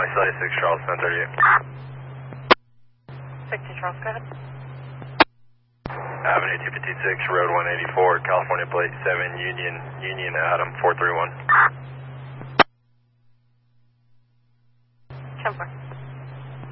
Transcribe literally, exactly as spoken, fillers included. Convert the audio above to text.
six Charles, ten thirty-eight. sixty Charles, go ahead. Avenue two fifty-six, Road one eighty-four, California plate seven, Union, Union Adam, four three one. ten four.